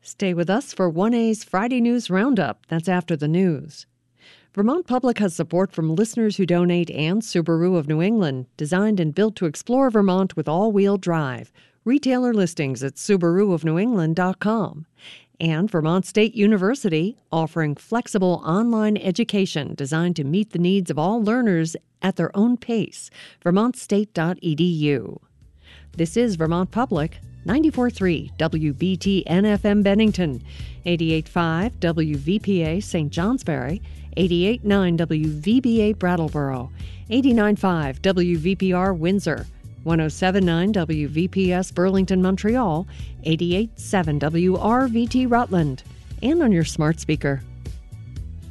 Stay with us for 1A's Friday News Roundup. That's after the news. Vermont Public has support from listeners who donate and Subaru of New England, designed and built to explore Vermont with all-wheel drive. Retailer listings at SubaruofNewEngland.com. And Vermont State University, offering flexible online education designed to meet the needs of all learners at their own pace. vermontstate.edu. This is Vermont Public, 94.3 WBTN-FM Bennington, 88.5 WVPA St. Johnsbury, 88.9 WVBA Brattleboro, 89.5 WVPR Windsor, 107.9 WVPS Burlington, Montreal, 88.7 WRVT Rutland, and on your smart speaker.